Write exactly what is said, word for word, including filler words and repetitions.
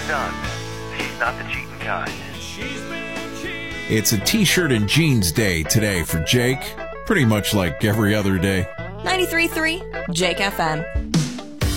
done. She's not the cheating kind. It's a t-shirt and jeans day today for Jake. Pretty much like every other day. ninety-three point three Jake F M.